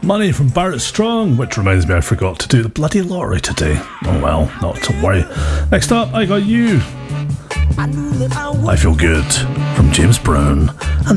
Money from Barrett Strong, which reminds me I forgot to do the bloody lottery today. Oh well, not to worry. Next up, I got you. I Feel Good from James Brown and